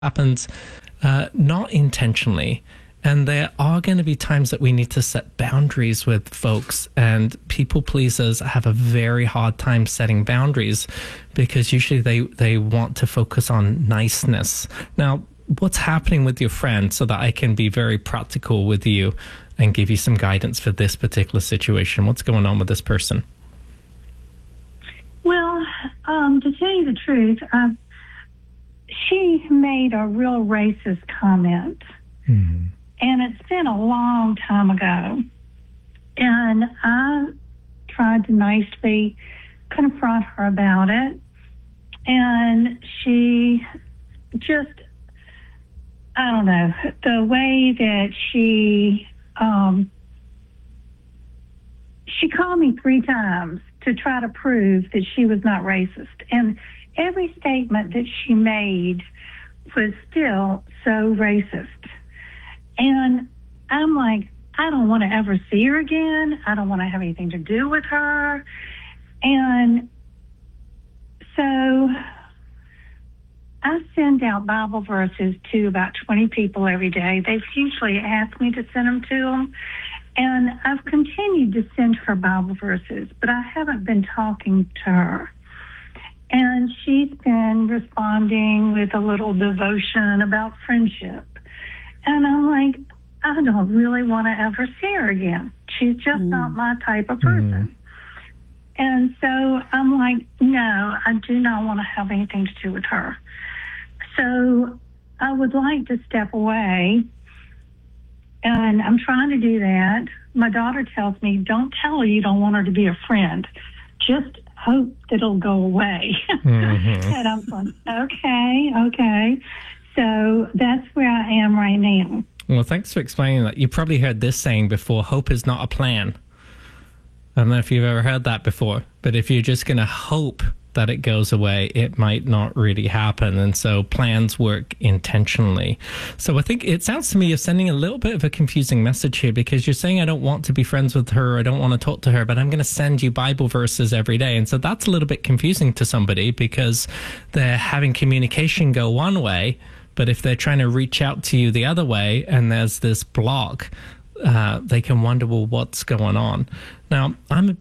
happens not intentionally. And there are going to be times that we need to set boundaries with folks, and people pleasers have a very hard time setting boundaries because usually they want to focus on niceness. Now, what's happening with your friend, so that I can be very practical with you and give you some guidance for this particular situation? What's going on with this person? Well, to tell you the truth, she made a real racist comment. Mm-hmm. And it's been a long time ago. And I tried to nicely confront her about it. And she just, I don't know, the way that she called me 3 times to try to prove that she was not racist. And every statement that she made was still so racist. And I'm like, I don't want to ever see her again. I don't want to have anything to do with her. And so I send out Bible verses to about 20 people every day. They've usually asked me to send them to them. And I've continued to send her Bible verses, but I haven't been talking to her. And she's been responding with a little devotion about friendship. And I'm like, I don't really want to ever see her again. She's just not my type of person. And so I'm like, no, I do not want to have anything to do with her. So I would like to step away. And I'm trying to do that. My daughter tells me, don't tell her you don't want her to be a friend. Just hope that it'll go away. And I'm like, okay. So that's where I am right now. Well, thanks for explaining that. You probably heard this saying before, hope is not a plan. I don't know if you've ever heard that before, but if you're just going to hope that it goes away, it might not really happen. And so plans work intentionally. So I think it sounds to me you're sending a little bit of a confusing message here, because you're saying, I don't want to be friends with her, I don't want to talk to her, but I'm going to send you Bible verses every day. And so that's a little bit confusing to somebody, because they're having communication go one way, but if they're trying to reach out to you the other way and there's this block, they can wonder, well, what's going on? Now,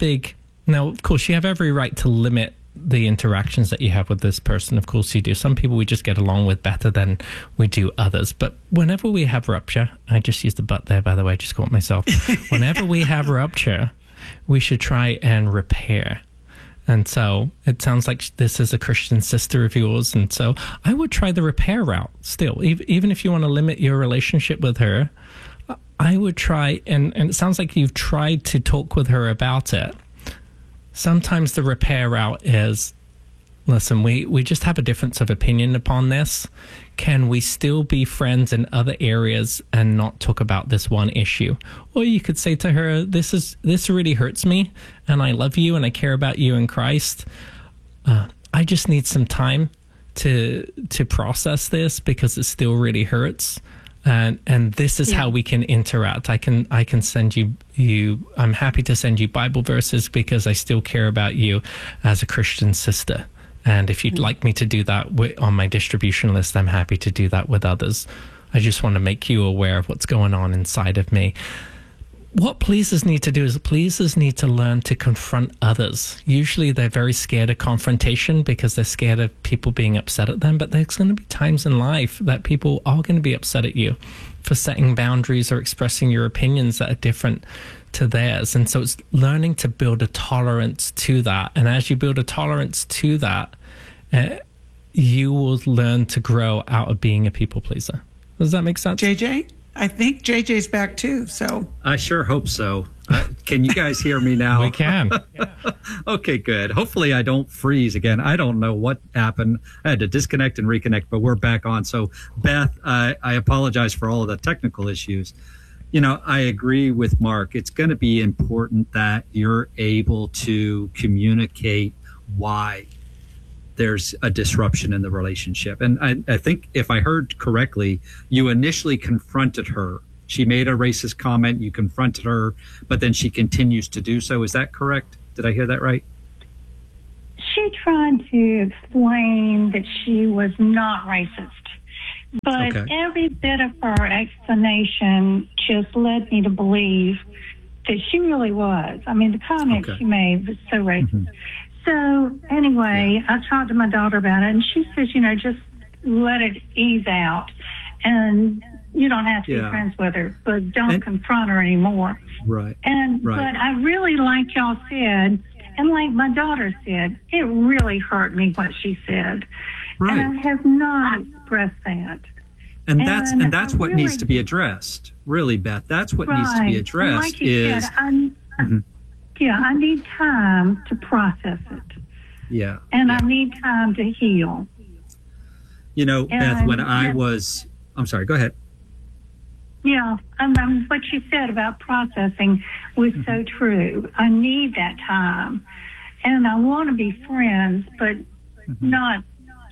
of course, you have every right to limit the interactions that you have with this person. Of course you do. Some people we just get along with better than we do others. But whenever we have rupture, I just used the but there, by the way, just caught myself. Whenever we have rupture, we should try and repair. And so it sounds like this is a Christian sister of yours. And so I would try the repair route still. Even if you want to limit your relationship with her, I would try, and it sounds like you've tried to talk with her about it. Sometimes the repair route is, listen, we just have a difference of opinion upon this. Can we still be friends in other areas and not talk about this one issue? Or you could say to her, this really hurts me, and I love you and I care about you in Christ. I just need some time to process this because it still really hurts. And this is how we can interact. I can send you. I'm happy to send you Bible verses because I still care about you as a Christian sister. And if you'd like me to do that on my distribution list, I'm happy to do that with others. I just want to make you aware of what's going on inside of me. What pleasers need to do is pleasers need to learn to confront others. Usually they're very scared of confrontation because they're scared of people being upset at them. But there's going to be times in life that people are going to be upset at you for setting boundaries or expressing your opinions that are different to theirs. And so it's learning to build a tolerance to that. And as you build a tolerance to that, you will learn to grow out of being a people pleaser. Does that make sense? JJ? I think JJ's back too, so. I sure hope so. Can you guys hear me now? We can. Okay, good. Hopefully I don't freeze again. I don't know what happened. I had to disconnect and reconnect, but we're back on. So, Beth, I apologize for all of the technical issues. You know, I agree with Mark. It's going to be important that you're able to communicate why there's a disruption in the relationship. And I think if I heard correctly, you initially confronted her. She made a racist comment, you confronted her, but then she continues to do so. Is that correct? Did I hear that right? She tried to explain that she was not racist. But Okay. every bit of her explanation just led me to believe that she really was. I mean, the comment Okay. she made was so racist. Mhm. So anyway, I talked to my daughter about it, and she says, just let it ease out, and you don't have to Yeah. be friends with her, but don't And- confront her anymore. Right. And Right. but I really, like y'all said, and like my daughter said, it really hurt me what she said, Right. and I have not expressed that. And that's And that's I what needs really- to be addressed. Really, Beth. That's what needs to Right. be And addressed like you is said, Mhm. I need time to process it, yeah. and yeah. I need time to heal. Beth, when And- I was I'm sorry, go ahead. Yeah, what you said about processing was so true. I need that time, and I want to be friends, but not.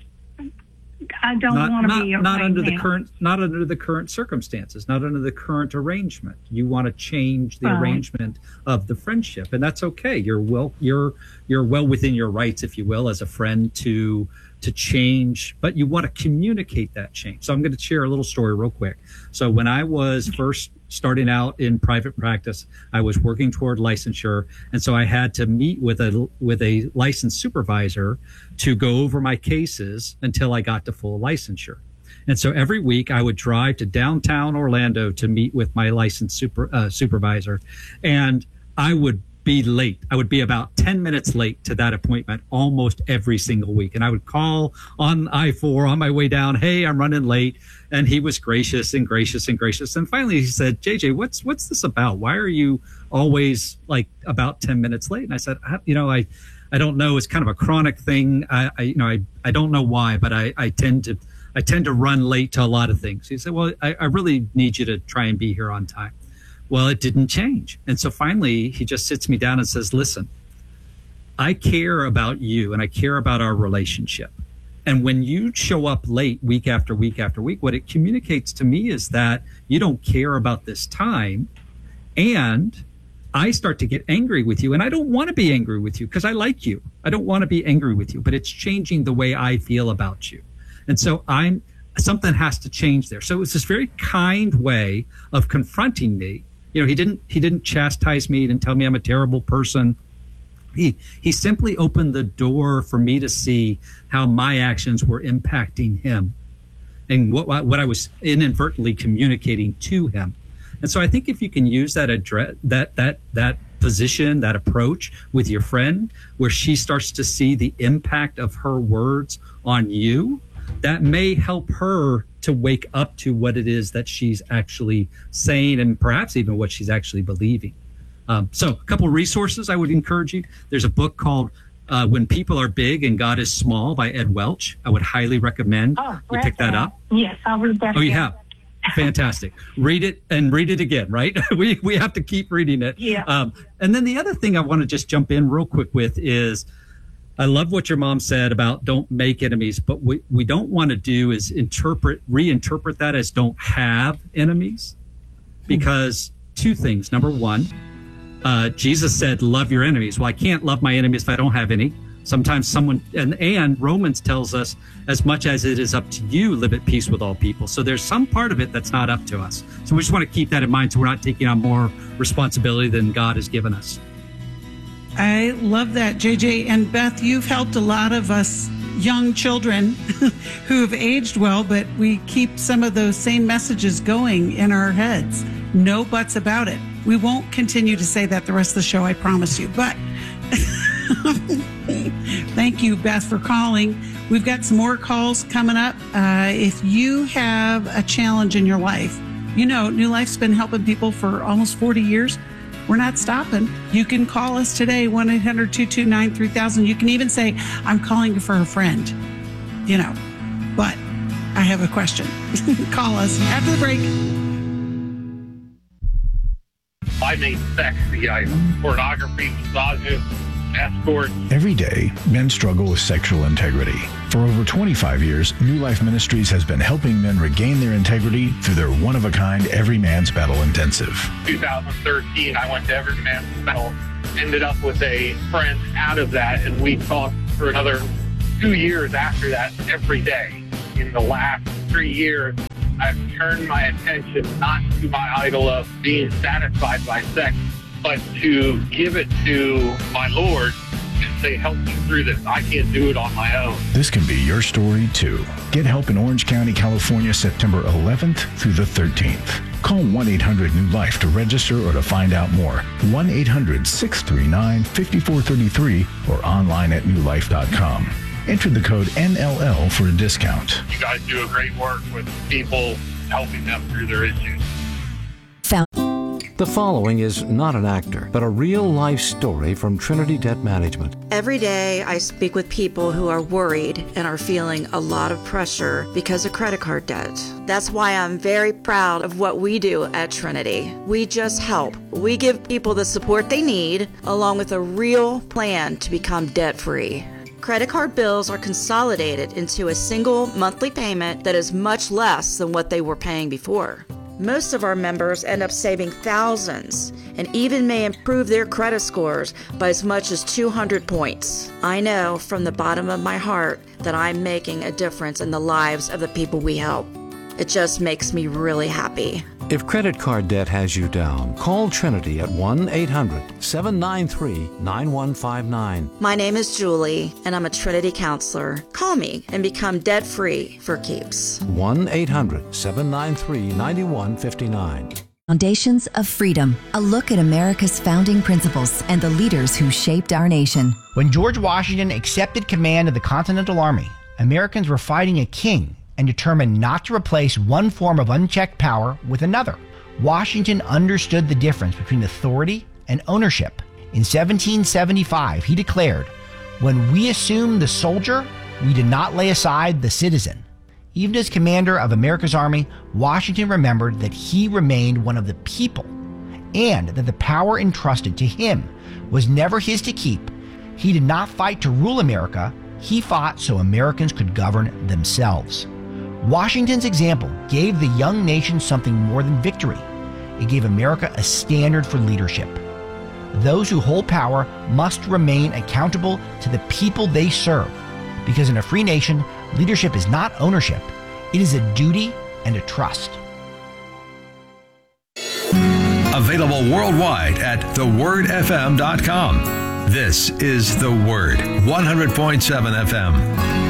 I don't want to be it not right under the now. current circumstances, not under the current arrangement. You want to change the Right. arrangement of the friendship, and that's okay. You're well within your rights, if you will, as a friend to change, but you want to communicate that change. So I'm going to share a little story real quick. So when I was first starting out in private practice, I was working toward licensure, and so I had to meet with a licensed supervisor to go over my cases until I got to full licensure. And so every week I would drive to downtown Orlando to meet with my licensed supervisor, and I would be late. I would be about 10 minutes late to that appointment almost every single week. And I would call on I-4 on my way down, hey, I'm running late. And he was gracious and gracious and gracious. And finally he said, JJ, what's this about? Why are you always like about 10 minutes late? And I said, I don't know. It's kind of a chronic thing. I don't know why, but I tend to run late to a lot of things. He said, well, I really need you to try and be here on time. Well, it didn't change. And so finally, he just sits me down and says, listen, I care about you and I care about our relationship. And when you show up late week after week after week, what it communicates to me is that you don't care about this time. And I start to get angry with you. And I don't want to be angry with you because I like you. I don't want to be angry with you, but it's changing the way I feel about you. And so something has to change there. So it was this very kind way of confronting me. He didn't chastise me, he didn't tell me I'm a terrible person. He simply opened the door for me to see how my actions were impacting him and what I was inadvertently communicating to him. And so I think if you can use that position, that approach with your friend, where she starts to see the impact of her words on you, that may help her to wake up to what it is that she's actually saying and perhaps even what she's actually believing. So a couple of resources I would encourage you. There's a book called When People Are Big and God is Small by Ed Welch. I would highly recommend you pick that up. Yes, I'll read that. Oh, you have? Fantastic. Read it and read it again, right? We have to keep reading it. Yeah. And then the other thing I want to just jump in real quick with is I love what your mom said about don't make enemies, but what we don't want to do is reinterpret that as don't have enemies, because two things. Number one, Jesus said, love your enemies. Well, I can't love my enemies if I don't have any. Sometimes someone, and Romans tells us, as much as it is up to you, live at peace with all people. So there's some part of it that's not up to us. So we just want to keep that in mind so we're not taking on more responsibility than God has given us. I love that, JJ. And Beth, you've helped a lot of us young children who have aged well, but we keep some of those same messages going in our heads. No buts about it. We won't continue to say that the rest of the show, I promise you. But thank you, Beth, for calling. We've got some more calls coming up. If you have a challenge in your life, New Life's been helping people for almost 40 years. We're not stopping. You can call us today, 1-800-229-3000. You can even say, I'm calling for a friend, but I have a question. Call us after the break. I made sexy items, pornography, massages, escorts. Every day, men struggle with sexual integrity. For over 25 years, New Life Ministries has been helping men regain their integrity through their one-of-a-kind Every Man's Battle Intensive. 2013, I went to Every Man's Battle, ended up with a friend out of that, and we talked for another 2 years after that every day. In the last 3 years, I've turned my attention not to my idol of being satisfied by sex, but to give it to my Lord and say, help me through this. I can't do it on my own. This can be your story too. Get help in Orange County, California, September 11th through the 13th. Call 1-800-NEW-LIFE to register or to find out more. 1-800-639-5433 or online at newlife.com. Enter the code NLL for a discount. You guys do a great work with people, helping them through their issues. The following is not an actor, but a real-life story from Trinity Debt Management. Every day, I speak with people who are worried and are feeling a lot of pressure because of credit card debt. That's why I'm very proud of what we do at Trinity. We just help. We give people the support they need, along with a real plan to become debt-free. Credit card bills are consolidated into a single monthly payment that is much less than what they were paying before. Most of our members end up saving thousands and even may improve their credit scores by as much as 200 points. I know from the bottom of my heart that I'm making a difference in the lives of the people we help. It just makes me really happy. If credit card debt has you down, call Trinity at 1-800-793-9159. My name is Julie, and I'm a Trinity counselor. Call me and become debt-free for keeps. 1-800-793-9159. Foundations of Freedom, a look at America's founding principles and the leaders who shaped our nation. When George Washington accepted command of the Continental Army, Americans were fighting a king and determined not to replace one form of unchecked power with another. Washington understood the difference between authority and ownership. In 1775, he declared, "When we assumed the soldier, we did not lay aside the citizen." Even as commander of America's army, Washington remembered that he remained one of the people and that the power entrusted to him was never his to keep. He did not fight to rule America. He fought so Americans could govern themselves. Washington's example gave the young nation something more than victory. It gave America a standard for leadership. Those who hold power must remain accountable to the people they serve, because in a free nation, leadership is not ownership. It is a duty and a trust. Available worldwide at thewordfm.com. This is The Word, 100.7 FM.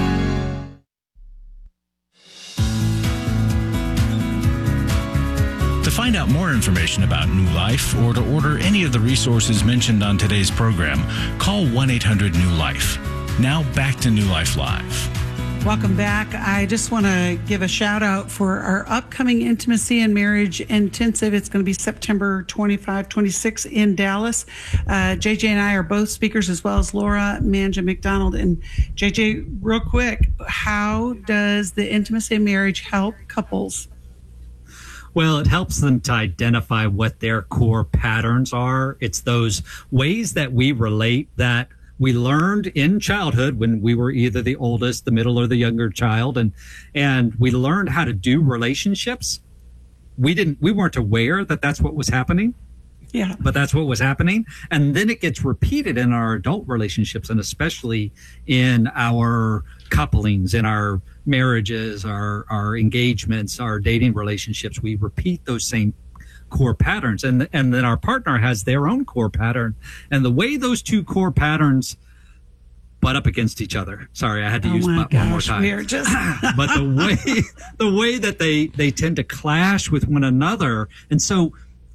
To find out more information about New Life or to order any of the resources mentioned on today's program, call 1-800-NEW-LIFE. Now back to New Life Live. Welcome back. I just want to give a shout out for our upcoming Intimacy and Marriage Intensive. It's going to be September 25, 26 in Dallas. JJ and I are both speakers, as well as Laura Manja McDonald. And JJ, real quick, how does the Intimacy and Marriage help couples? Well, it helps them to identify what their core patterns are. It's those ways that we relate that we learned in childhood when we were either the oldest, the middle, or the younger child, and we learned how to do relationships. We weren't aware that that's what was happening. Yeah. But that's what was happening. And then it gets repeated in our adult relationships, and especially in our couplings, in our marriages, our engagements, our dating relationships. We repeat those same core patterns, and then our partner has their own core pattern. And the way those two core patterns butt up against each other. Sorry, I had to use butt one more time. We're just but the way that they tend to clash with one another. And so,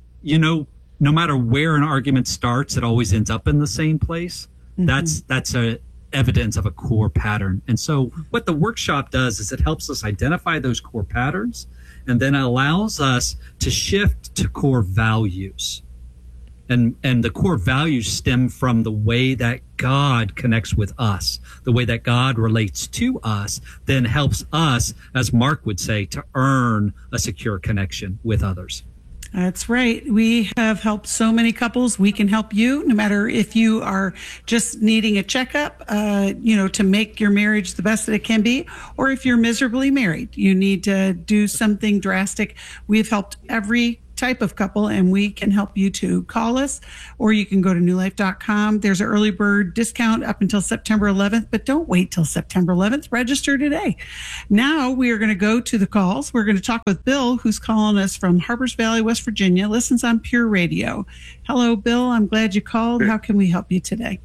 no matter where an argument starts, it always ends up in the same place. Mm-hmm. That's a evidence of a core pattern. And so what the workshop does is it helps us identify those core patterns, and then allows us to shift to core values. And the core values stem from the way that God connects with us, the way that God relates to us, then helps us, as Mark would say, to earn a secure connection with others. That's right. We have helped so many couples. We can help you, no matter if you are just needing a checkup, to make your marriage the best that it can be, or if you're miserably married, you need to do something drastic. We've helped every type of couple, and we can help you to call us, or you can go to newlife.com. There's an early bird discount up until September 11th, but don't wait till September 11th. Register today. Now we are going to go to the calls. We're going to talk with Bill, who's calling us from Harbors Valley, West Virginia, listens on Pure Radio. Hello, Bill. I'm glad you called. How can we help you today?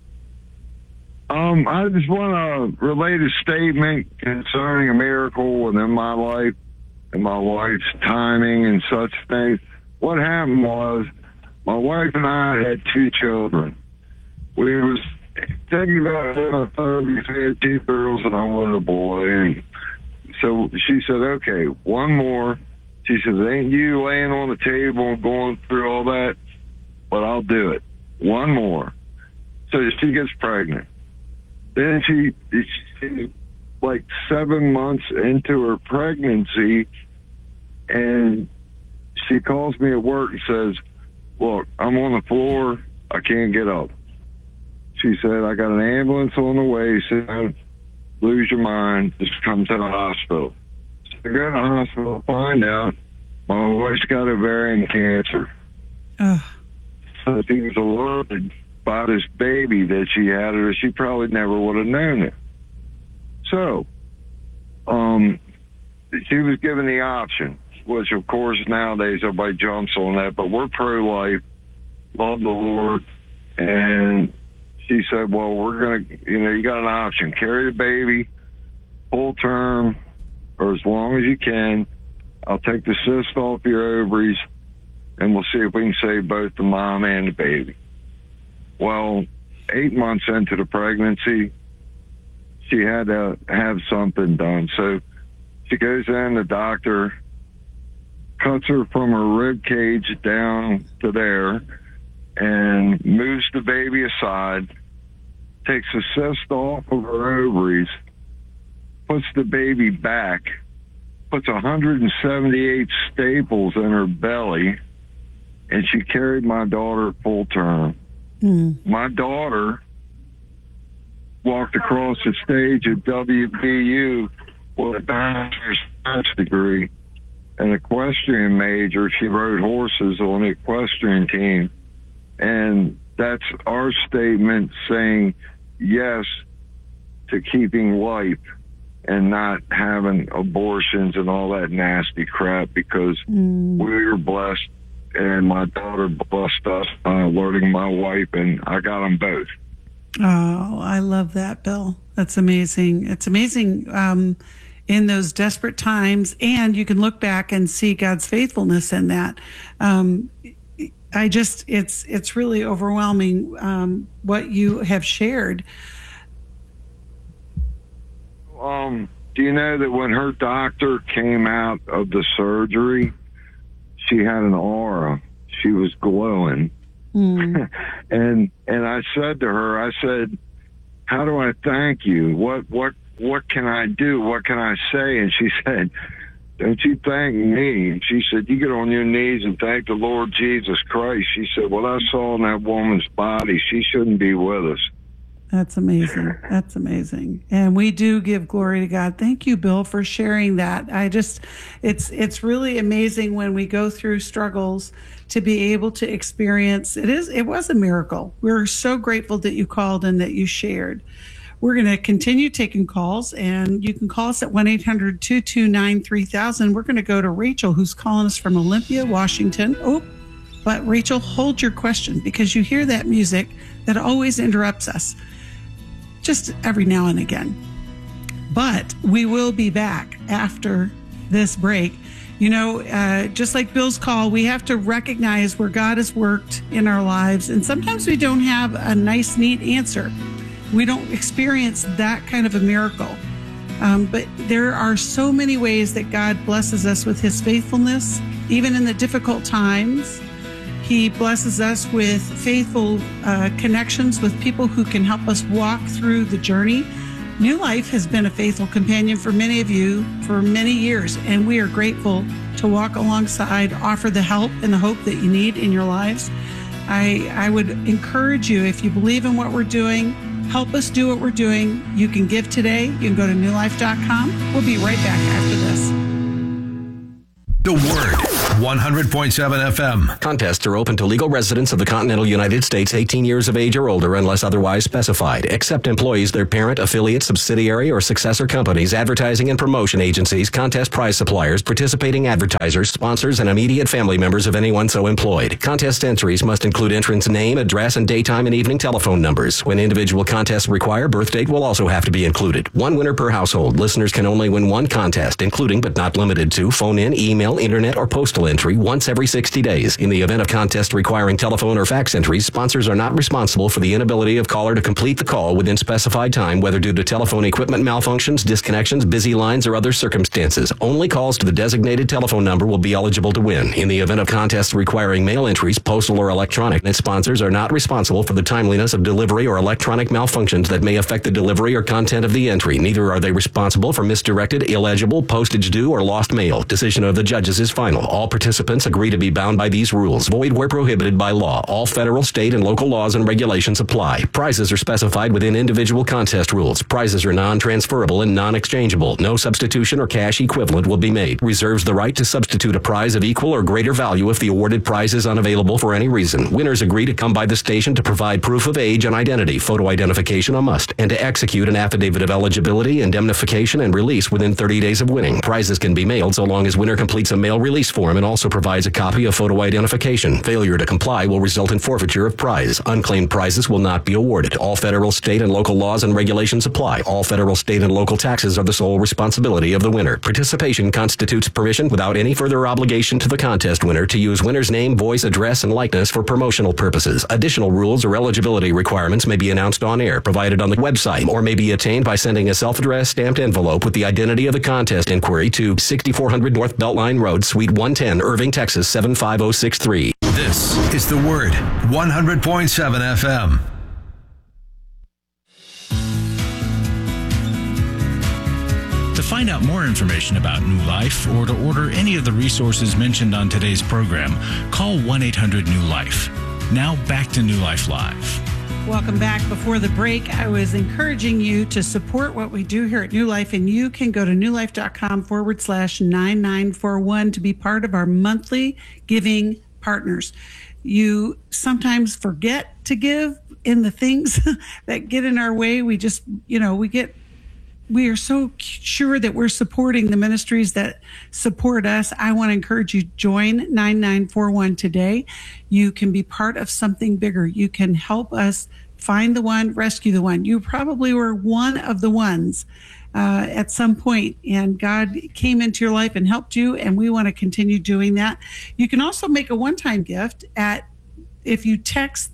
I just want to relate a statement concerning a miracle within my life and my wife's timing and such things. What happened was my wife and I had 2 children. We was thinking about having a third. We had 2 girls and I wanted a boy. And so she said, okay, one more. She says, ain't you laying on the table and going through all that? But I'll do it. One more. So she gets pregnant. Then she like 7 months into her pregnancy, and she calls me at work and says, look, I'm on the floor. I can't get up. She said, I got an ambulance on the way. She said, don't lose your mind. Just come to the hospital. So I go to the hospital, find out my wife's got ovarian cancer. So she was alerted by this baby that she had, or she probably never would have known it. So, she was given the option, which of course nowadays everybody jumps on that, but we're pro-life, love the Lord, and she said, well, we're going to, you got an option, carry the baby full term or as long as you can. I'll take the cyst off your ovaries, and we'll see if we can save both the mom and the baby. Well, 8 months into the pregnancy, she had to have something done. So she goes in, the doctor cuts her from her rib cage down to there and moves the baby aside, takes the cyst off of her ovaries, puts the baby back, puts 178 staples in her belly, and she carried my daughter full term. My daughter walked across the stage at WVU with a bachelor's science degree and equestrian major. She rode horses on the equestrian team. And that's our statement saying yes to keeping life and not having abortions and all that nasty crap, because we were blessed. And my daughter blessed us by alerting my wife, and I got them both. Oh, I love that, Bill. That's amazing. It's amazing in those desperate times, and you can look back and see God's faithfulness in that. It's really overwhelming what you have shared. Do you know that when her doctor came out of the surgery, she had an aura. She was glowing. And I said to her, I said, how do I thank you? What can I do? What can I say? And she said, don't you thank me. She said, you get on your knees and thank the Lord Jesus Christ. She said, what I saw in that woman's body, she shouldn't be with us. That's amazing. That's amazing. And we do give glory to God. Thank you, Bill, for sharing that. It's really amazing when we go through struggles to be able to experience. It was a miracle. We're so grateful that you called and that you shared. We're going to continue taking calls, and you can call us at 1-800-229-3000. We're going to go to Rachel, who's calling us from Olympia, Washington. Oh, but Rachel, hold your question, because you hear that music that always interrupts us. Just every now and again. But we will be back after this break. Just like Bill's call, we have to recognize where God has worked in our lives. And sometimes we don't have a nice, neat answer. We don't experience that kind of a miracle. But there are so many ways that God blesses us with his faithfulness, even in the difficult times. He blesses us with faithful connections with people who can help us walk through the journey. New Life has been a faithful companion for many of you for many years, and we are grateful to walk alongside, offer the help and the hope that you need in your lives. I would encourage you, if you believe in what we're doing, help us do what we're doing. You can give today. You can go to newlife.com. We'll be right back after this. The Word, 100.7 FM. Contests are open to legal residents of the continental United States 18 years of age or older unless otherwise specified, except employees, their parent, affiliate, subsidiary, or successor companies, advertising and promotion agencies, contest prize suppliers, participating advertisers, sponsors, and immediate family members of anyone so employed. Contest entries must include entrant's name, address, and daytime and evening telephone numbers. When individual contests require, birth date will also have to be included. One winner per household. Listeners can only win one contest, including but not limited to phone-in, email, internet, or postal entry once every 60 days. In the event of contest requiring telephone or fax entries, sponsors are not responsible for the inability of caller to complete the call within specified time, whether due to telephone equipment malfunctions, disconnections, busy lines, or other circumstances. Only calls to the designated telephone number will be eligible to win. In the event of contests requiring mail entries, postal or electronic, and sponsors are not responsible for the timeliness of delivery or electronic malfunctions that may affect the delivery or content of the entry. Neither are they responsible for misdirected, illegible, postage due, or lost mail. Decision of the judges is final. All participants agree to be bound by these rules. Void where prohibited by law. All federal, state, and local laws and regulations apply. Prizes are specified within individual contest rules. Prizes are non-transferable and non-exchangeable. No substitution or cash equivalent will be made. Reserves the right to substitute a prize of equal or greater value if the awarded prize is unavailable for any reason. Winners agree to come by the station to provide proof of age and identity, photo identification a must, and to execute an affidavit of eligibility, indemnification, and release within 30 days of winning. Prizes can be mailed so long as winner completes a mail release form and also provides a copy of photo identification. Failure to comply will result in forfeiture of prize. Unclaimed prizes will not be awarded. All federal, state, and local laws and regulations apply. All federal, state, and local taxes are the sole responsibility of the winner. Participation constitutes permission without any further obligation to the contest winner to use winner's name, voice, address, and likeness for promotional purposes. Additional rules or eligibility requirements may be announced on air, provided on the website, or may be attained by sending a self-addressed stamped envelope with the identity of the contest inquiry to 6400 North Beltline Road, Suite 110, Irving, Texas 75063. This is The Word, 100.7 FM. To find out more information about New Life or to order any of the resources mentioned on today's program, call 1-800-NEW-LIFE. Now back to New Life Live. Welcome back. Before the break, I was encouraging you to support what we do here at New Life, and you can go to newlife.com/9941 to be part of our monthly giving partners. You sometimes forget to give in the things that get in our way. We just, we are so sure that we're supporting the ministries that support us. I want to encourage you, join 9941 today. You can be part of something bigger. You can help us find the one, rescue the one. You probably were one of the ones at some point, and God came into your life and helped you, and we want to continue doing that. You can also make a one-time gift if you text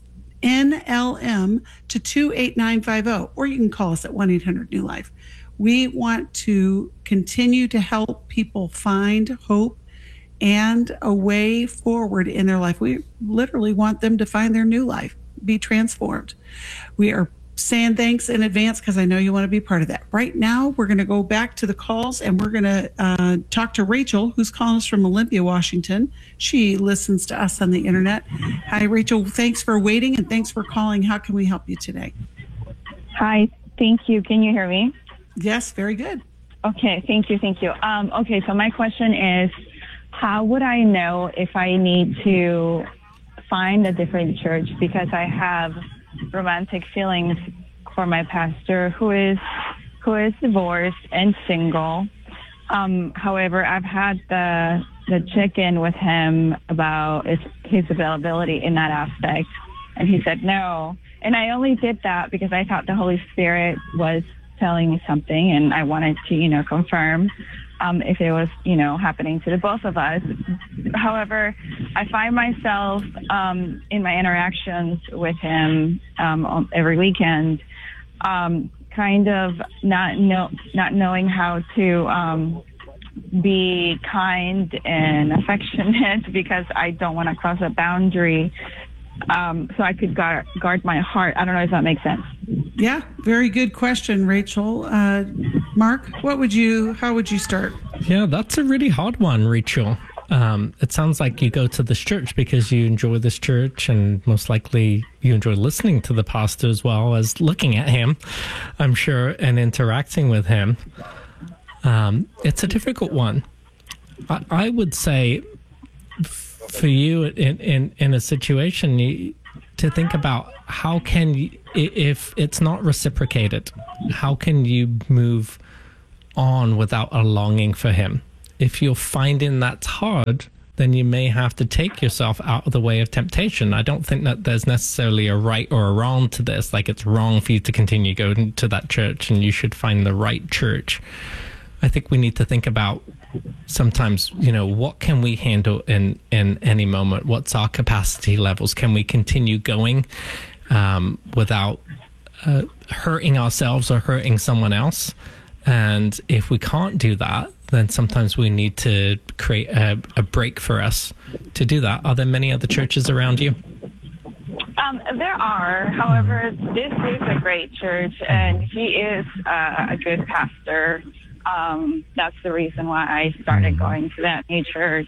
NLM to 28950, or you can call us at 1-800-NEW-LIFE. We want to continue to help people find hope and a way forward in their life. We literally want them to find their new life, be transformed. We are saying thanks in advance because I know you want to be part of that. Right now, we're going to go back to the calls, and we're going to talk to Rachel, who's calling us from Olympia, Washington. She listens to us on the internet. Hi, Rachel. Thanks for waiting, and thanks for calling. How can we help you today? Hi. Thank you. Can you hear me? Yes, very good. Okay, thank you. Okay, so my question is, how would I know if I need to find a different church? Because I have romantic feelings for my pastor who is divorced and single. However, I've had the check-in with him about his availability in that aspect, and he said no. And I only did that because I thought the Holy Spirit was telling me something, and I wanted to, confirm if it was, happening to the both of us. However, I find myself in my interactions with him every weekend, kind of not knowing how to be kind and affectionate because I don't want to cross a boundary. So I could guard my heart. I don't know if that makes sense. Yeah, very good question, Rachel. Mark, how would you start? Yeah, that's a really hard one, Rachel. It sounds like you go to this church because you enjoy this church, and most likely you enjoy listening to the pastor as well as looking at him, I'm sure, and interacting with him. It's a difficult one. I would say for you in a situation, to think about how can you, if it's not reciprocated, how can you move on without a longing for him? If you're finding that's hard, then you may have to take yourself out of the way of temptation. I don't think that there's necessarily a right or a wrong to this. Like, it's wrong for you to continue going to that church and you should find the right church. I think we need to think about sometimes, what can we handle in any moment? What's our capacity levels? Can we continue going without hurting ourselves or hurting someone else? And if we can't do that, then sometimes we need to create a break for us to do that. Are there many other churches around you? There are. However, this is a great church, and he is a good pastor. That's the reason why I started going to that new church.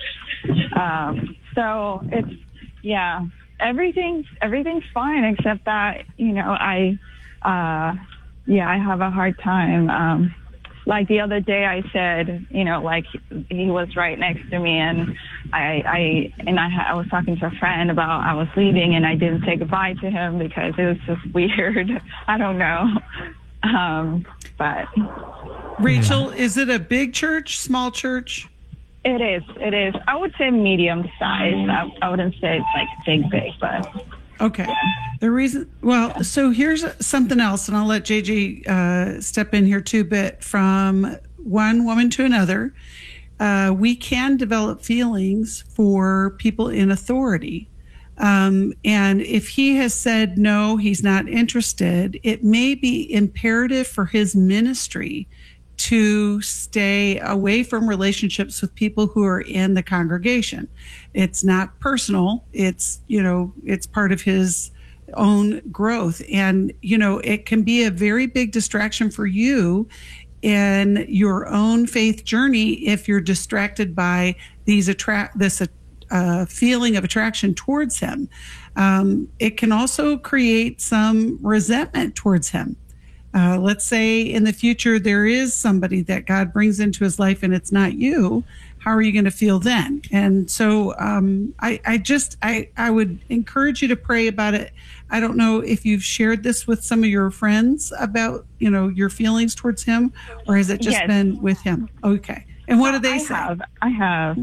So it's, everything's fine, except that, I have a hard time. Like the other day I said, like he was right next to me, and I was talking to a friend about I was leaving and I didn't say goodbye to him because it was just weird. I don't know. But Rachel, is it a big church, small church? It is. I would say medium size. I wouldn't say it's like big, but okay. The reason, so here's something else, and I'll let JJ step in here too. But from one woman to another, we can develop feelings for people in authority. And if he has said no, he's not interested, it may be imperative for his ministry to stay away from relationships with people who are in the congregation. It's not personal. It's, it's part of his own growth. And, it can be a very big distraction for you in your own faith journey if you're distracted by this feeling of attraction towards him. It can also create some resentment towards him. Let's say in the future there is somebody that God brings into his life and it's not you. How are you going to feel then? And so I would encourage you to pray about it. I don't know if you've shared this with some of your friends about, your feelings towards him, or has it just been with him? Okay. And what do they say? I have.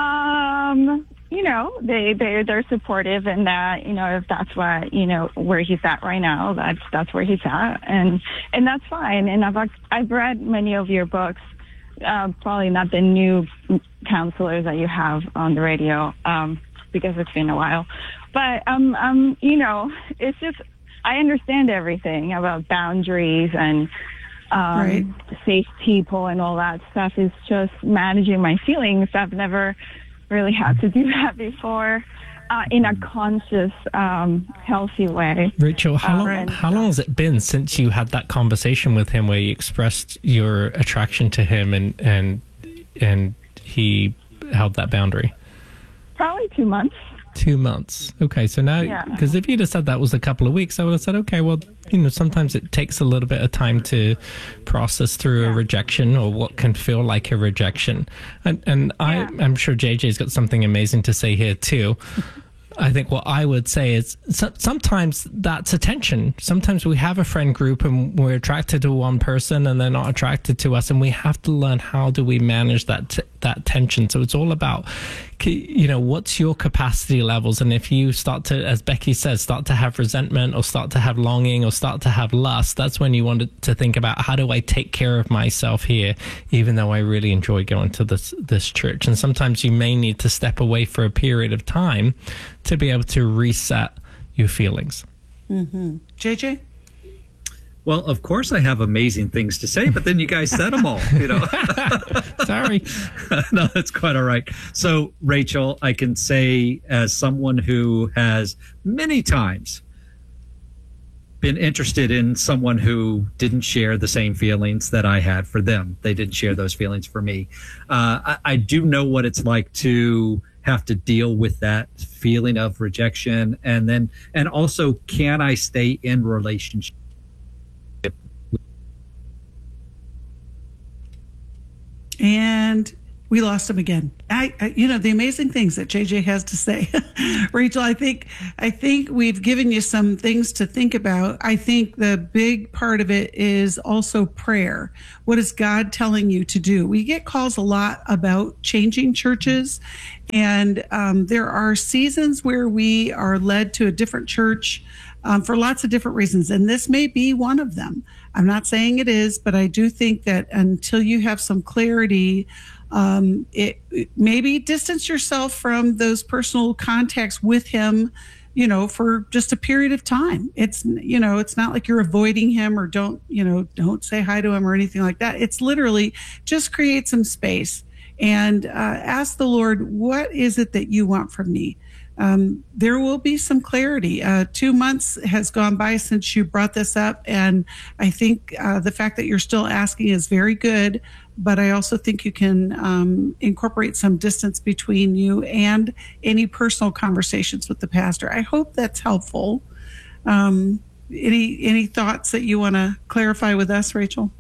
They're supportive in that, if that's what, where he's at right now, that's where he's at. And that's fine. And I've read many of your books, probably not the new counselors that you have on the radio, because it's been a while. But, it's just, I understand everything about boundaries and safe people and all that stuff. Is just managing my feelings. I've never really had to do that before in a conscious, healthy way. Rachel, how long has it been since you had that conversation with him where you expressed your attraction to him and he held that boundary? Probably 2 months. 2 months. Okay, so now, because if you'd have said that was a couple of weeks, I would have said, okay, well, sometimes it takes a little bit of time to process through a rejection or what can feel like a rejection. And I'm sure JJ's got something amazing to say here too. I think what I would say is sometimes that's attention. Sometimes we have a friend group and we're attracted to one person and they're not attracted to us, and we have to learn how do we manage that tension. So it's all about, what's your capacity levels? And if you start to, as Becky says, start to have resentment or start to have longing or start to have lust, that's when you want to think about, how do I take care of myself here, even though I really enjoy going to this church? And sometimes you may need to step away for a period of time to be able to reset your feelings. Mm-hmm. JJ? Well, of course I have amazing things to say, but then you guys said them all, Sorry. No, that's quite all right. So, Rachel, I can say, as someone who has many times been interested in someone who didn't share the same feelings that I had for them. They didn't share those feelings for me. I do know what it's like to have to deal with that feeling of rejection. And also, can I stay in relationship? And we lost him again. The amazing things that JJ has to say. Rachel, I think we've given you some things to think about. I think the big part of it is also prayer. What is God telling you to do? We get calls a lot about changing churches, and there are seasons where we are led to a different church for lots of different reasons, and this may be one of them. I'm not saying it is, but I do think that until you have some clarity, maybe distance yourself from those personal contacts with him, for just a period of time. It's not like you're avoiding him or don't say hi to him or anything like that. It's literally just create some space and ask the Lord, what is it that you want from me? There will be some clarity. 2 months has gone by since you brought this up, and I think the fact that you're still asking is very good, but I also think you can incorporate some distance between you and any personal conversations with the pastor. I hope that's helpful. Any thoughts that you want to clarify with us, Rachel?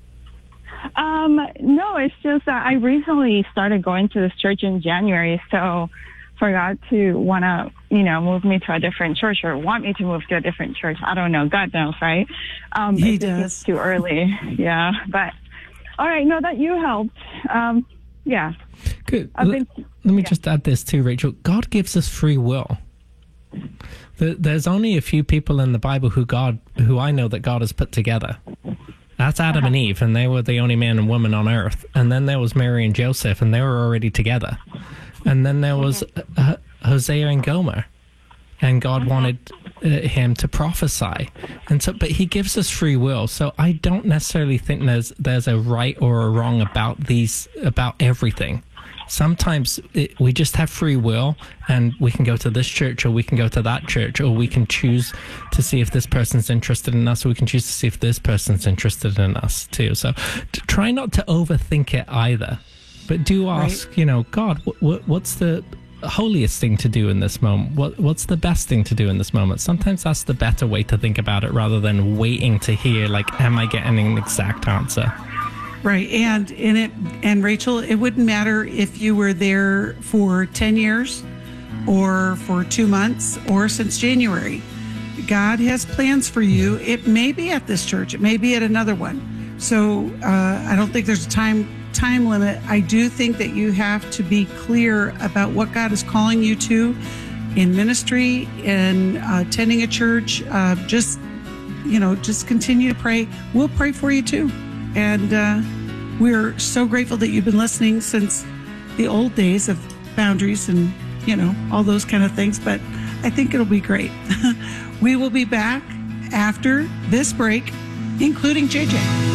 No, it's just that I recently started going to this church in January, so for God to want to, move me to a different church or want me to move to a different church, I don't know. God knows, right? He does. It's too early. Yeah. But, all right. No, that you helped. Yeah. Good. Let me just add this too, Rachel. God gives us free will. There's only a few people in the Bible who I know that God has put together. That's Adam and Eve, and they were the only man and woman on earth. And then there was Mary and Joseph, and they were already together. And then there was Hosea and Gomer, and God wanted him to prophesy. And so, but he gives us free will. So I don't necessarily think there's a right or a wrong about everything. Sometimes we just have free will, and we can go to this church or we can go to that church, or we can choose to see if this person's interested in us, or we can choose to see if this person's interested in us too. So try not to overthink it either. But do ask, God, what's the holiest thing to do in this moment? What's the best thing to do in this moment? Sometimes that's the better way to think about it, rather than waiting to hear, am I getting an exact answer? Right. And Rachel, it wouldn't matter if you were there for 10 years or for 2 months or since January. God has plans for you. It may be at this church. It may be at another one. So I don't think there's a time limit. I do think that you have to be clear about what God is calling you to in ministry, in attending a church. Just continue to pray. We'll pray for you too. And we're so grateful that you've been listening since the old days of boundaries and, all those kind of things. But I think it'll be great. We will be back after this break, including JJ.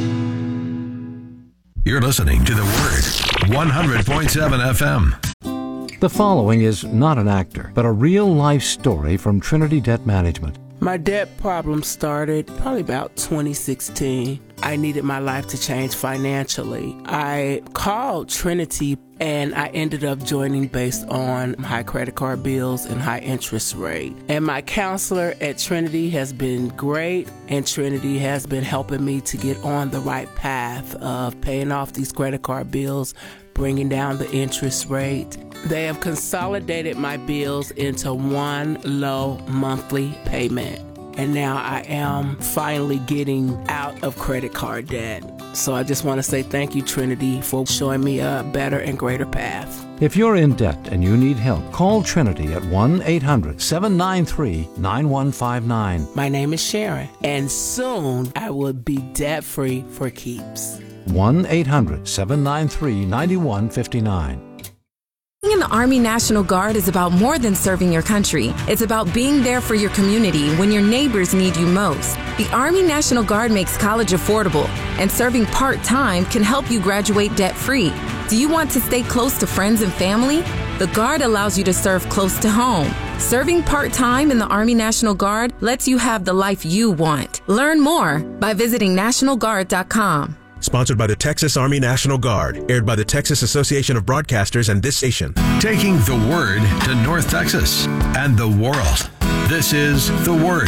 You're listening to The Word, 100.7 FM. The following is not an actor, but a real-life story from Trinity Debt Management. My debt problem started probably about 2016. I needed my life to change financially. I called Trinity, and I ended up joining based on high credit card bills and high interest rate. And my counselor at Trinity has been great, and Trinity has been helping me to get on the right path of paying off these credit card bills, bringing down the interest rate. They have consolidated my bills into one low monthly payment. And now I am finally getting out of credit card debt. So I just want to say thank you, Trinity, for showing me a better and greater path. If you're in debt and you need help, call Trinity at 1-800-793-9159. My name is Sharon, and soon I will be debt-free for keeps. 1-800-793-9159. Being in the Army National Guard is about more than serving your country. It's about being there for your community when your neighbors need you most. The Army National Guard makes college affordable, and serving part-time can help you graduate debt-free. Do you want to stay close to friends and family? The Guard allows you to serve close to home. Serving part-time in the Army National Guard lets you have the life you want. Learn more by visiting NationalGuard.com. Sponsored by the Texas Army National Guard. Aired by the Texas Association of Broadcasters and this station. Taking the Word to North Texas and the world. This is The Word,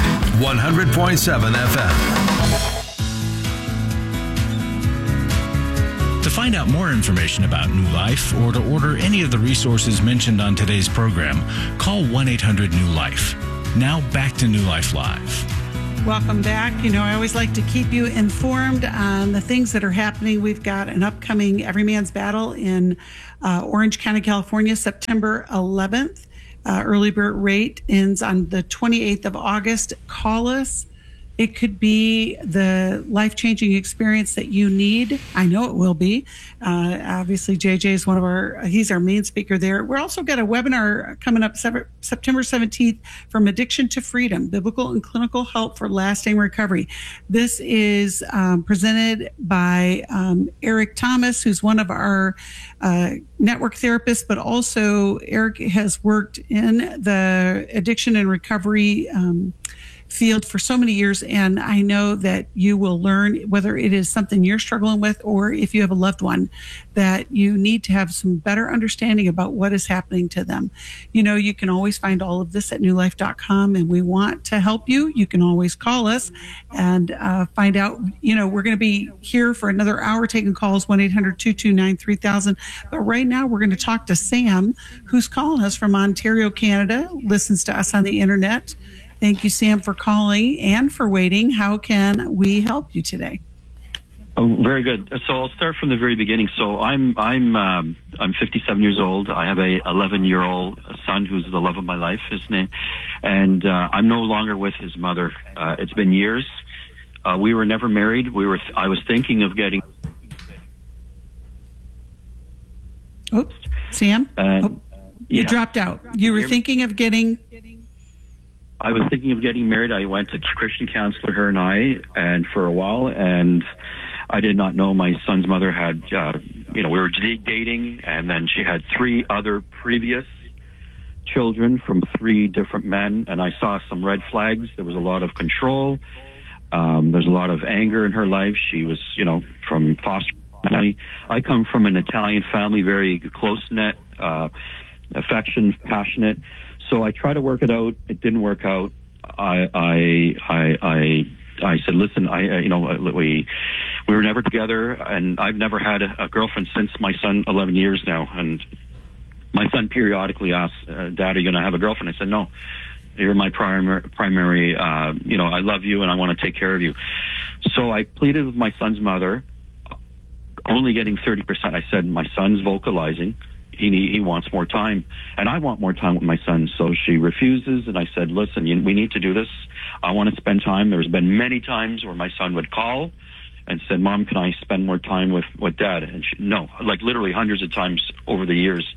100.7 FM. To find out more information about New Life or to order any of the resources mentioned on today's program, call 1-800-NEW-LIFE. Now back to New Life Live. Welcome back. I always like to keep you informed on the things that are happening. We've got an upcoming Every Man's Battle in Orange County, California, September 11th. Early bird rate ends on the 28th of August. Call us. It could be the life-changing experience that you need. I know it will be. Obviously, JJ is he's our main speaker there. We're also got a webinar coming up September 17th, From Addiction to Freedom, Biblical and Clinical Help for Lasting Recovery. This is presented by Eric Thomas, who's one of our network therapists, but also Eric has worked in the addiction and recovery field for so many years, and I know that you will learn, whether it is something you're struggling with or if you have a loved one, that you need to have some better understanding about what is happening to them. You can always find all of this at newlife.com, and we want to help you. You can always call us and find out. We're going to be here for another hour taking calls, 1-800-229-3000. But right now we're going to talk to Sam, who's calling us from Ontario, Canada, listens to us on the internet. Thank you, Sam, for calling and for waiting. How can we help you today? Oh, very good. So I'll start from the very beginning. So I'm 57 years old. I have a 11-year-old son who's the love of my life, his name, and I'm no longer with his mother. It's been years. We were never married. I was thinking of getting. Oh, Sam. You dropped out. You were thinking of getting. I was thinking of getting married. I went to Christian counselor, her and I, and for a while, and I did not know my son's mother had, we were dating, and then she had 3 other previous children from 3 different men, and I saw some red flags. There was a lot of control. There's a lot of anger in her life. She was, from foster family. I come from an Italian family, very close-knit, affection, passionate. So I tried to work it out. It didn't work out. I said, listen, we were never together, and I've never had a girlfriend since my son, 11 years now. And my son periodically asks, Dad, are you going to have a girlfriend? I said, no, you're my primary, I love you and I want to take care of you. So I pleaded with my son's mother, only getting 30%. I said, my son's vocalizing. He wants more time, and I want more time with my son. So she refuses, and I said, listen, we need to do this. I want to spend time. There's been many times where my son would call and said, Mom, can I spend more time with Dad? And no, like literally hundreds of times over the years.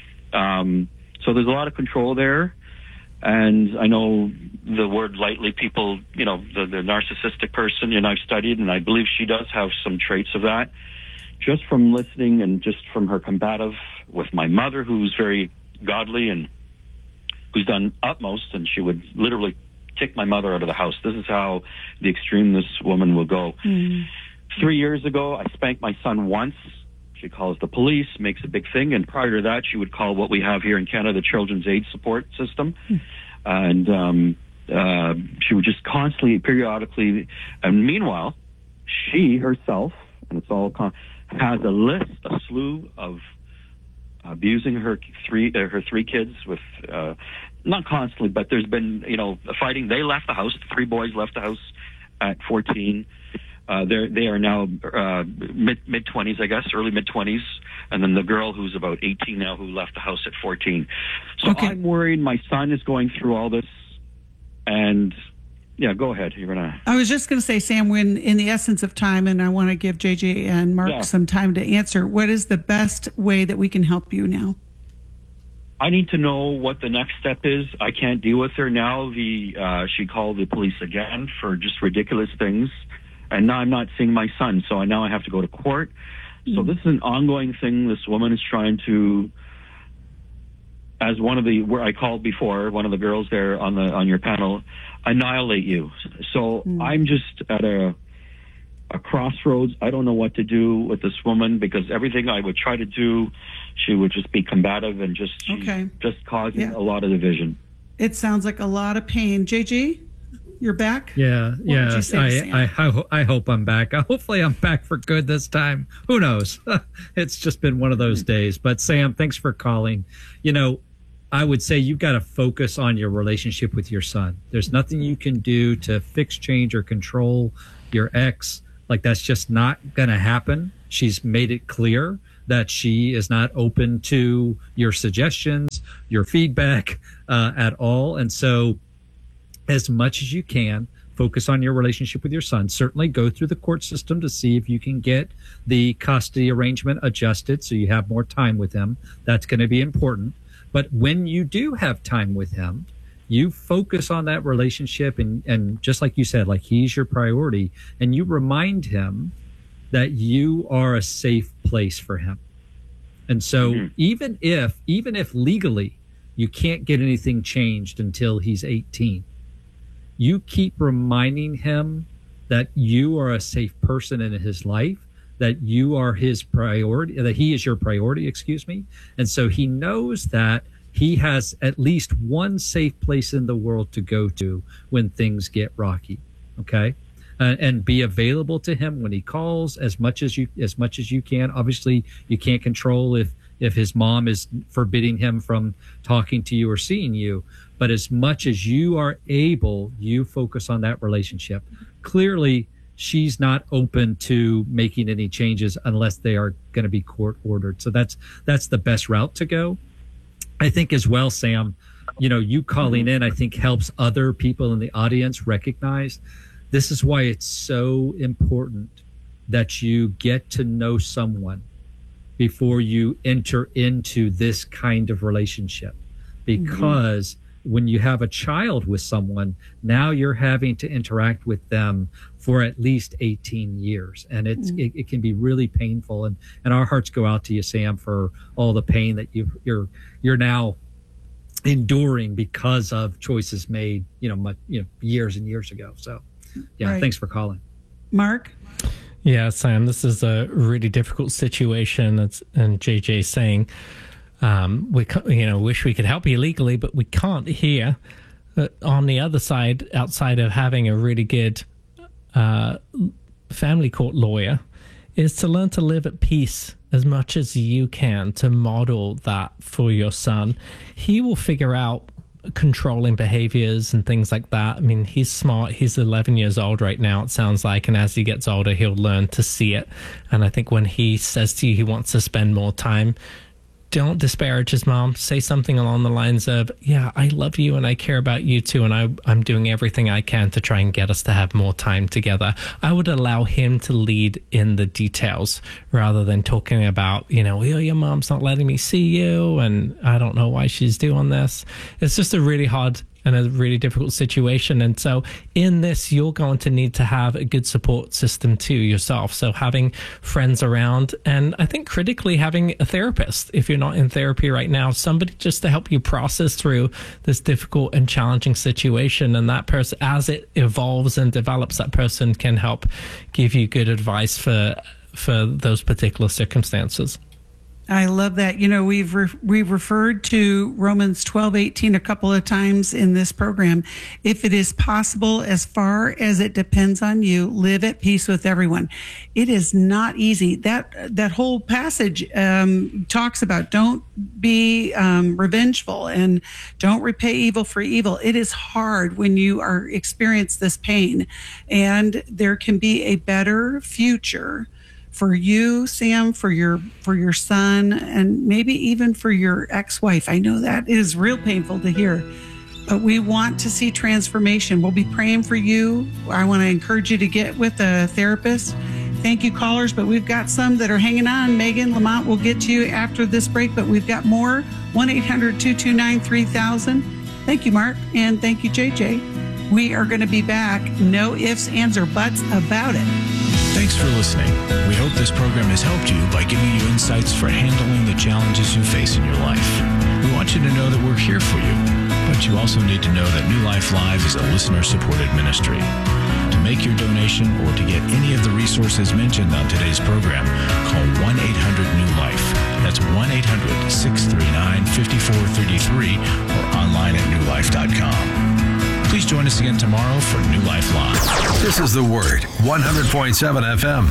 So there's a lot of control there. And I know the word lightly, people, the narcissistic person, I've studied, and I believe she does have some traits of that. Just from listening and just from her combative with my mother, who's very godly and who's done utmost, and she would literally kick my mother out of the house. This is how the extreme this woman will go. 3 years ago, I spanked my son once. She calls the police, makes a big thing, and prior to that, she would call what we have here in Canada, the Children's Aid Support System. And she would just constantly, periodically, and meanwhile, she herself, and it's all has a slew of abusing her three kids with not constantly, but there's been fighting. They left the house. The 3 boys left the house at 14. They are now mid-20s, I guess, early mid-20s, and then the girl who's about 18 now who left the house at 14. So okay. I'm worried my son is going through all this, and yeah, go ahead. You're gonna. I was just going to say, Sam, when in the essence of time, and I want to give JJ and Mark some time to answer, what is the best way that we can help you now? I need to know what the next step is. I can't deal with her now. She called the police again for just ridiculous things, and now I'm not seeing my son, so now I have to go to court. So this is an ongoing thing. This woman is trying to, as where I called before, one of the girls there on your panel, annihilate you. So I'm just at a crossroads. I don't know what to do with this woman, because everything I would try to do, she would just be combative and just causing a lot of division. It sounds like a lot of pain. JG? You're back? Yeah, What would you say to Sam? I hope I'm back. Hopefully I'm back for good this time. Who knows? It's just been one of those days. But Sam, thanks for calling. You know, I would say you've got to focus on your relationship with your son. There's nothing you can do to fix, change, or control your ex. Like, that's just not going to happen. She's made it clear that she is not open to your suggestions, your feedback at all. And so as much as you can, focus on your relationship with your son. Certainly go through the court system to see if you can get the custody arrangement adjusted so you have more time with him. That's going to be important. But when you do have time with him, you focus on that relationship and just like you said, like he's your priority, and you remind him that you are a safe place for him. And so even if legally you can't get anything changed until he's 18, you keep reminding him that you are a safe person in his life, that you are his priority, that he is your priority, And so he knows that he has at least one safe place in the world to go to when things get rocky. Okay. And be available to him when he calls as much as you can. Obviously you can't control if his mom is forbidding him from talking to you or seeing you, but as much as you are able, you focus on that relationship. Clearly she's not open to making any changes unless they are going to be court ordered. So that's the best route to go. I think as well, Sam, you know, you calling in, I think helps other people in the audience recognize this is why it's so important that you get to know someone before you enter into this kind of relationship. Because when you have a child with someone, now you're having to interact with them for at least 18 years. And it can be really painful. And our hearts go out to you, Sam, for all the pain that you're now enduring because of choices made, years and years ago. So Right. Thanks for calling. Mark? Yeah, Sam, this is a really difficult situation. And JJ's saying, wish we could help you legally, but we can't here. On the other side, outside of having a really good family court lawyer, is to learn to live at peace as much as you can, to model that for your son. He will figure out controlling behaviors and things like that. I mean, he's smart. He's 11 years old right now, it sounds like. And as he gets older, he'll learn to see it. And I think when he says to you he wants to spend more time, don't disparage his mom. Say something along the lines of, yeah, I love you and I care about you too. And I'm doing everything I can to try and get us to have more time together. I would allow him to lead in the details rather than talking about, your mom's not letting me see you and I don't know why she's doing this. It's just a really hard and a really difficult situation. And so in this, you're going to need to have a good support system too yourself. So having friends around, and I think critically having a therapist, if you're not in therapy right now, somebody just to help you process through this difficult and challenging situation. And that person, as it evolves and develops, that person can help give you good advice for those particular circumstances. I love that. We've referred to Romans 12:18 a couple of times in this program. If it is possible, as far as it depends on you, live at peace with everyone. It is not easy. That whole passage talks about don't be revengeful and don't repay evil for evil. It is hard when you experience this pain, and there can be a better future for you, Sam, for your son, and maybe even for your ex-wife. I know that is real painful to hear, but we want to see transformation. We'll be praying for you. I want to encourage you to get with a therapist. Thank you, callers, but we've got some that are hanging on. Megan Lamont will get to you after this break, but we've got more. 1-800-229-3000. Thank you, Mark, and thank you, JJ. We are going to be back. No ifs, ands, or buts about it. Thanks for listening. We hope this program has helped you by giving you insights for handling the challenges you face in your life. We want you to know that we're here for you, but you also need to know that New Life Live is a listener-supported ministry. To make your donation or to get any of the resources mentioned on today's program, call 1-800-NEW-LIFE. That's 1-800-639-5433 or online at newlife.com. Please join us again tomorrow for New Life Live. This is The Word, 100.7 FM.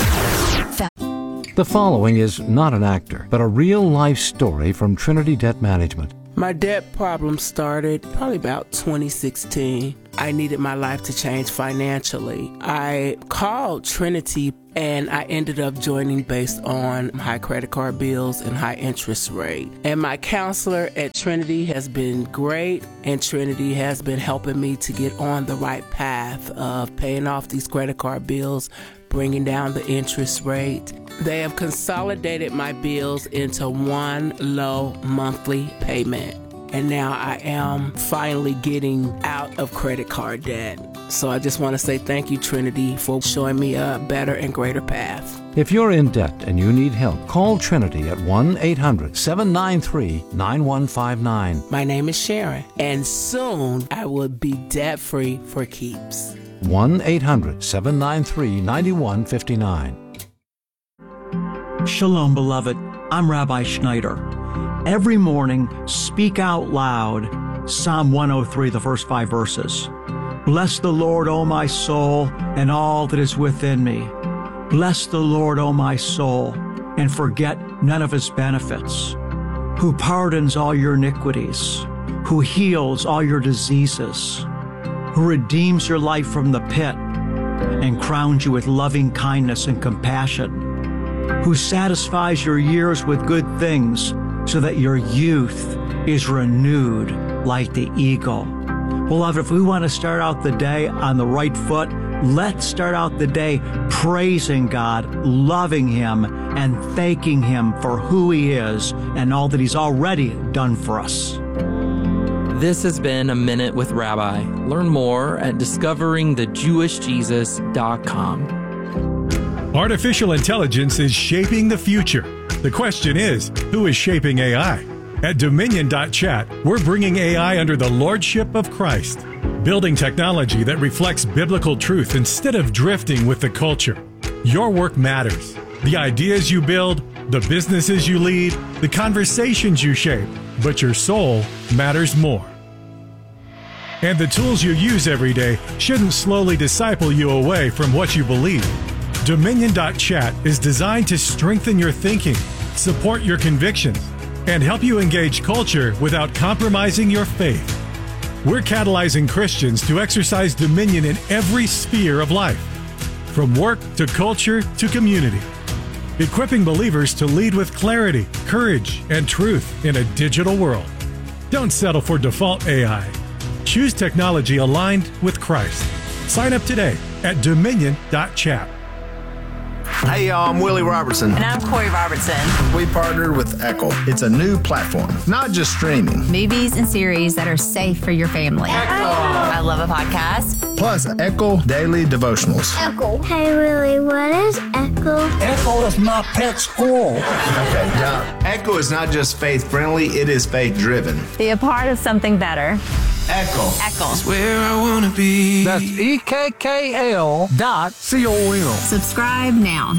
The following is not an actor, but a real-life story from Trinity Debt Management. My debt problem started probably about 2016. I needed my life to change financially. I called Trinity and I ended up joining based on high credit card bills and high interest rate. And my counselor at Trinity has been great, and Trinity has been helping me to get on the right path of paying off these credit card bills, bringing down the interest rate. They have consolidated my bills into one low monthly payment. And now I am finally getting out of credit card debt. So I just want to say thank you, Trinity, for showing me a better and greater path. If you're in debt and you need help, call Trinity at 1-800-793-9159. My name is Sharon, and soon I will be debt-free for keeps. 1-800-793-9159. Shalom, beloved. I'm Rabbi Schneider. Every morning, speak out loud Psalm 103, the first 5 verses. Bless the Lord, O my soul, and all that is within me. Bless the Lord, O my soul, and forget none of his benefits. Who pardons all your iniquities, who heals all your diseases, who redeems your life from the pit and crowns you with loving kindness and compassion, who satisfies your years with good things so that your youth is renewed like the eagle. Beloved, if we want to start out the day on the right foot, let's start out the day praising God, loving him, and thanking him for who he is and all that he's already done for us. This has been A Minute with Rabbi. Learn more at discoveringthejewishjesus.com. Artificial intelligence is shaping the future. The question is, who is shaping AI? At Dominion.chat, we're bringing AI under the lordship of Christ, building technology that reflects biblical truth instead of drifting with the culture. Your work matters. The ideas you build, the businesses you lead, the conversations you shape, but your soul matters more. And the tools you use every day shouldn't slowly disciple you away from what you believe. Dominion.chat is designed to strengthen your thinking, support your convictions, and help you engage culture without compromising your faith. We're catalyzing Christians to exercise dominion in every sphere of life, from work to culture to community, equipping believers to lead with clarity, courage, and truth in a digital world. Don't settle for default AI. Choose technology aligned with Christ. Sign up today at Dominion.chat. Hey y'all, I'm Willie Robertson. And I'm Corey Robertson. We partnered with Echo. It's a new platform, not just streaming. Movies and series that are safe for your family. Echo. I love a podcast. Plus Echo Daily Devotionals. Echo. Hey Willie, what is Echo? Echo is my pet squirrel. Okay, now Echo is not just faith-friendly, it is faith-driven. Be a part of something better. Echo. Echo. That's where I want to be. That's EKKL.com. Subscribe now.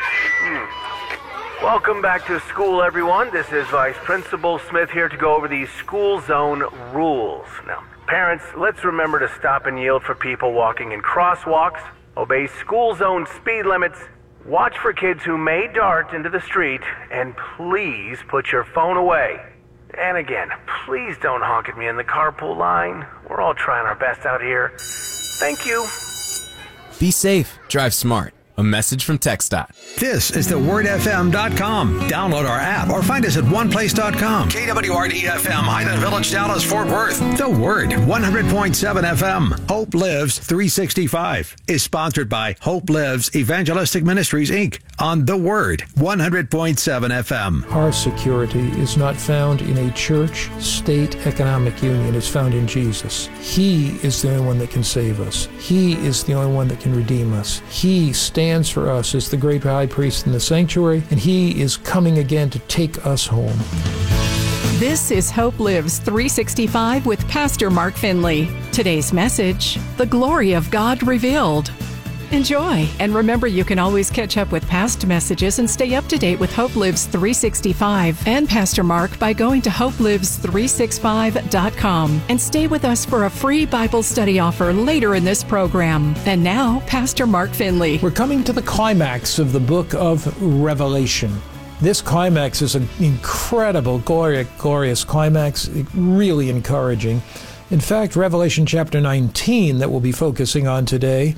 Welcome back to school, everyone. This is Vice Principal Smith here to go over these school zone rules. Now, parents, let's remember to stop and yield for people walking in crosswalks, obey school zone speed limits, watch for kids who may dart into the street, and please put your phone away. And again, please don't honk at me in the carpool line. We're all trying our best out here. Thank you. Be safe. Drive smart. A message from TxDOT. This is thewordfm.com. Download our app or find us at oneplace.com. KWRD-FM, Highland Village, Dallas, Fort Worth. The Word, 100.7 FM. Hope Lives 365 is sponsored by Hope Lives Evangelistic Ministries, Inc. on The Word, 100.7 FM. Our security is not found in a church, state, economic union. It's found in Jesus. He is the only one that can save us. He is the only one that can redeem us. He stands for us as the great high priest in the sanctuary, and he is coming again to take us home. This is Hope Lives 365 with Pastor Mark Finley. Today's message, the glory of God revealed. Enjoy. And remember, you can always catch up with past messages and stay up to date with Hope Lives 365 and Pastor Mark by going to hopelives365.com and stay with us for a free Bible study offer later in this program. And now, Pastor Mark Finley. We're coming to the climax of the book of Revelation. This climax is an incredible, glorious climax, really encouraging. In fact, Revelation chapter 19 that we'll be focusing on today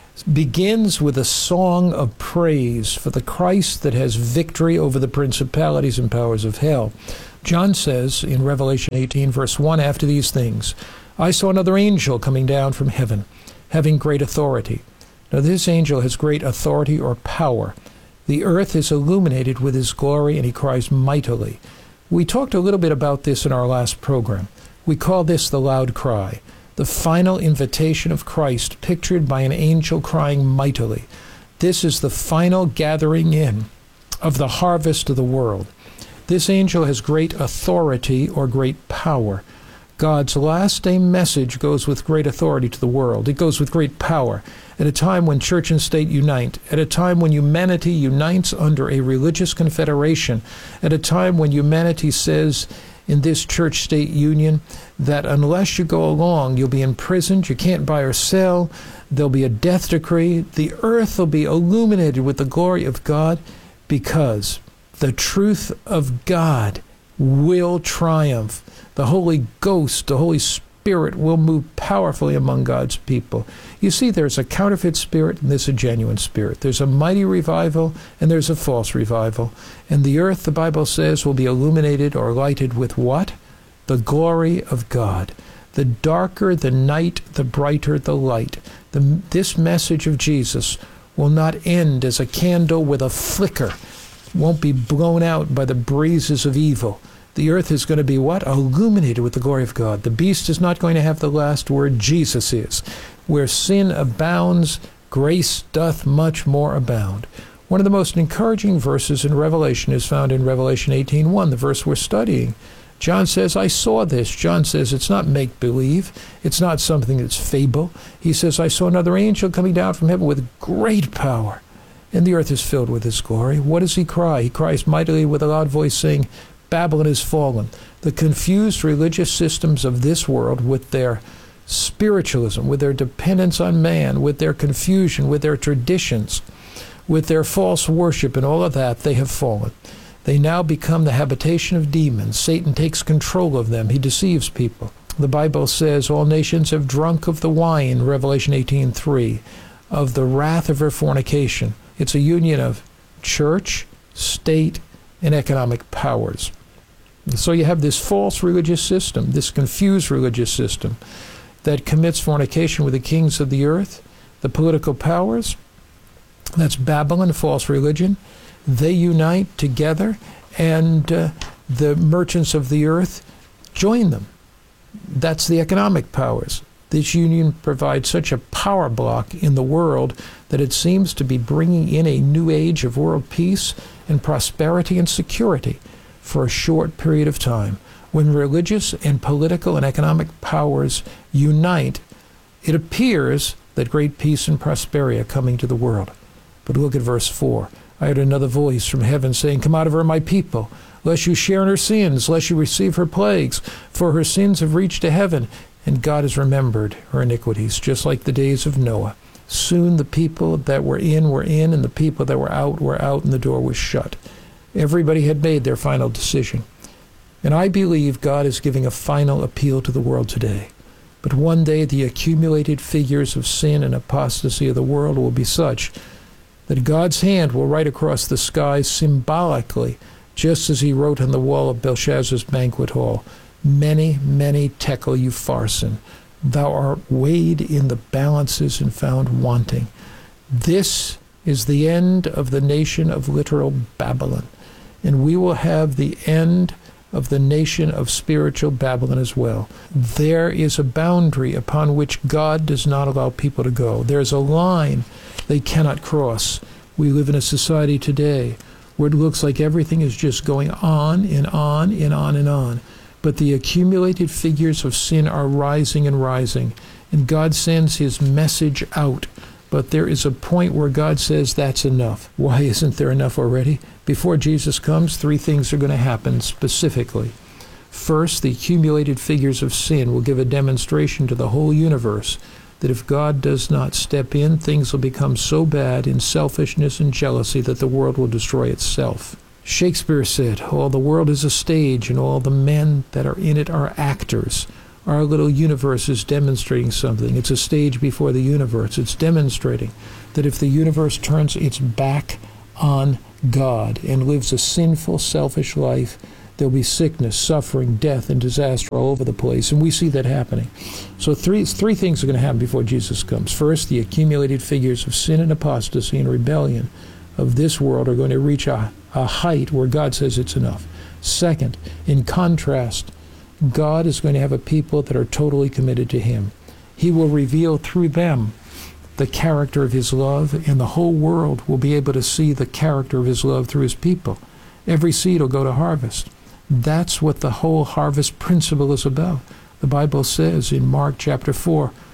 begins with a song of praise for the Christ that has victory over the principalities and powers of hell. John says in Revelation 18, verse 1, after these things, I saw another angel coming down from heaven, having great authority. Now this angel has great authority or power. The earth is illuminated with his glory, and he cries mightily. We talked a little bit about this in our last program. We call this the loud cry. The final invitation of Christ, pictured by an angel crying mightily. This is the final gathering in of the harvest of the world. This angel has great authority or great power. God's last day message goes with great authority to the world. It goes with great power. At a time when church and state unite, at a time when humanity unites under a religious confederation, at a time when humanity says in this church-state union that unless you go along, you'll be imprisoned, you can't buy or sell, there'll be a death decree, the earth will be illuminated with the glory of God because the truth of God will triumph. The Holy Ghost, the Holy Spirit will move powerfully among God's people. You see, there's a counterfeit spirit and there's a genuine spirit. There's a mighty revival and there's a false revival. And the earth, the Bible says, will be illuminated or lighted with what? The glory of God. The darker the night, the brighter the light. This message of Jesus will not end as a candle with a flicker. It won't be blown out by the breezes of evil. The earth is going to be what? Illuminated with the glory of God. The beast is not going to have the last word. Jesus is. Where sin abounds, grace doth much more abound. One of the most encouraging verses in Revelation is found in Revelation 18:1, the verse we're studying. John says, I saw this. John says it's not make-believe. It's not something that's fable. He says, I saw another angel coming down from heaven with great power, and the earth is filled with his glory. What does he cry? He cries mightily with a loud voice, saying, Babylon is fallen. The confused religious systems of this world with their spiritualism, with their dependence on man, with their confusion, with their traditions, with their false worship and all of that, they have fallen. They now become the habitation of demons. Satan takes control of them. He deceives people. The Bible says all nations have drunk of the wine, Revelation 18:3, of the wrath of her fornication. It's a union of church, state, and economic powers. So you have this false religious system, this confused religious system that commits fornication with the kings of the earth, the political powers. That's Babylon, false religion. They unite together, and the merchants of the earth join them. That's the economic powers. This union provides such a power block in the world that it seems to be bringing in a new age of world peace and prosperity and security for a short period of time. When religious and political and economic powers unite, it appears that great peace and prosperity are coming to the world. But look at verse 4. I heard another voice from heaven saying, Come out of her, my people, lest you share in her sins, lest you receive her plagues, for her sins have reached to heaven, and God has remembered her iniquities, just like the days of Noah. Soon the people that were in, and the people that were out, and the door was shut. Everybody had made their final decision. And I believe God is giving a final appeal to the world today. But one day the accumulated figures of sin and apostasy of the world will be such that God's hand will write across the sky symbolically, just as he wrote on the wall of Belshazzar's banquet hall, Many, many tekel upharsin. Thou art weighed in the balances and found wanting. This is the end of the nation of literal Babylon. And we will have the end of the nation of spiritual Babylon as well. There is a boundary upon which God does not allow people to go. There's a line they cannot cross. We live in a society today where it looks like everything is just going on and on and on and on. But the accumulated figures of sin are rising and rising. And God sends his message out But there is a point where God says that's enough. Why isn't there enough already? Before Jesus comes, 3 things are going to happen specifically. First, the accumulated figures of sin will give a demonstration to the whole universe that if God does not step in, things will become so bad in selfishness and jealousy that the world will destroy itself. Shakespeare said, "All the world is a stage, and all the men that are in it are actors." Our little universe is demonstrating something. It's a stage before the universe. It's demonstrating that if the universe turns its back on God and lives a sinful, selfish life, there'll be sickness, suffering, death, and disaster all over the place. And we see that happening. So three things are going to happen before Jesus comes. First, the accumulated figures of sin and apostasy and rebellion of this world are going to reach a height where God says it's enough. Second, in contrast, God is going to have a people that are totally committed to Him. He will reveal through them the character of His love, and the whole world will be able to see the character of His love through His people. Every seed will go to harvest. That's what the whole harvest principle is about. The Bible says in Mark chapter 4,